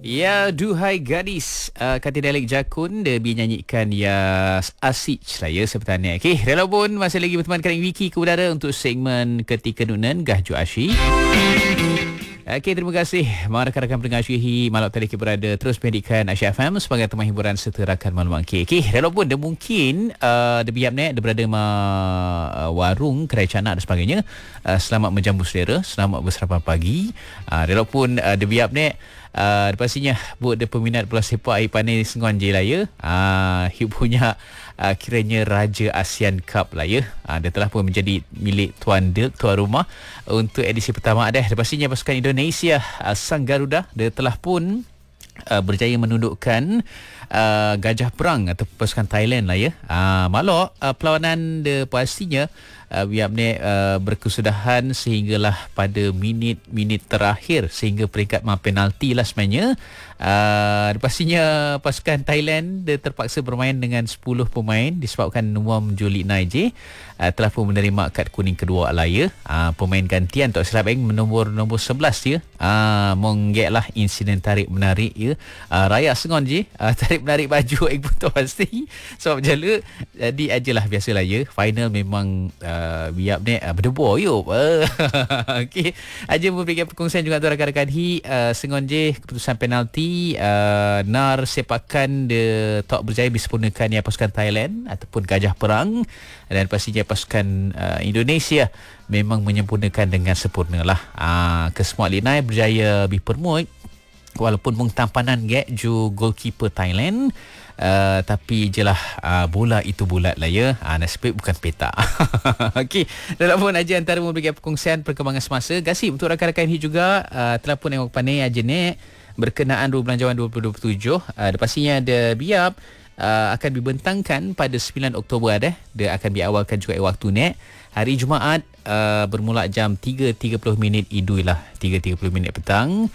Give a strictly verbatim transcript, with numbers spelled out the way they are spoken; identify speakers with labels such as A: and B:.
A: Ya, duhai gadis, uh, kata dialek Jakun dia nyanyikan ya asik lah ya seperti okey, rela pun masih lagi bertemankan Wiki ke udara untuk segmen Ketika Nunan Gahju Asyik. Okey, terima kasih para rakan-rakan pendengar Syuhi Malam tadi kita berada terus mendidikan Asyik F M sebagai teman hiburan serta rakan malam okey. Okey, rela pun dia mungkin uh, dia biap ni dia berada ma uh, warung kedai canak dan sebagainya. Uh, selamat menjamu selera, selamat bersarapan pagi. Uh, rela pun uh, dia biap ni Uh, pastinya buat dia peminat bola sepak air panas sengon je lah ya. Uh, Hip punya uh, kiranya Raja ASEAN Cup lah ya. Uh, dia telah pun menjadi milik Tuan Dirk, tuan rumah untuk edisi pertama dah. Pastinya pasukan Indonesia uh, Sang Garuda dia telah pun uh, berjaya menundukkan uh, Gajah Perang atau pasukan Thailand lah ya. Uh, Malok uh, perlawanan dia pastinya Uh, biar ni uh, berkesudahan sehinggalah pada minit-minit terakhir sehingga peringkat mah penalti lah sebenarnya. Uh, pastinya pasukan Thailand dia terpaksa bermain dengan sepuluh pemain disebabkan Nuam Julie Naije uh, telah pun menerima kad kuning kedua lah ya. Uh, pemain gantian tak silap eng nombor nombor sebelas ya. Uh, Monggek lah insiden tarik menarik ya. Uh, raya sengon je uh, tarik menarik baju eng pun tak pasti sebab jala jadi ajalah biasalah ya. Final memang uh, Uh, biap ni uh, berdebar yuk. Uh, Okey, aja memberikan perkongsian juga untuk rakan-rakan hi uh, sengon je keputusan penalti uh, nar sepakan dia tak berjaya disempurnakan ya pasukan Thailand ataupun Gajah Perang, dan pastinya pasukan uh, Indonesia memang menyempurnakan dengan sempurna lah. Uh, kesemua linai berjaya dipermut walaupun mung tampanan gek ju goalkeeper Thailand. Uh, tapi jelah uh, bola itu bulat lah ya. Uh, nasib bukan petak. Okey, dalam pun aja antara memberikan perkongsian perkembangan semasa. Gasip untuk rakan-rakan ini juga uh, telah pun yang pandai aja ni berkenaan dua bulan Jawan dua ribu dua puluh tujuh. Uh, pastinya ada biap uh, akan dibentangkan pada sembilan Oktober dah. Dia akan diawalkan juga waktu ni hari Jumaat uh, bermula jam tiga tiga puluh minit idul lah, tiga tiga puluh minit petang.